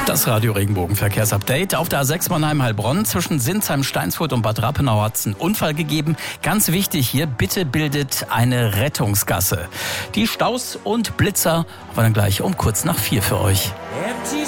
Das Radio Regenbogen Verkehrsupdate. Auf der A6 Mannheim-Heilbronn zwischen Sinsheim, Steinsfurt und Bad Rappenau hat es einen Unfall gegeben. Ganz wichtig hier, bitte bildet eine Rettungsgasse. Die Staus und Blitzer waren dann gleich um kurz nach 4 für euch. Empty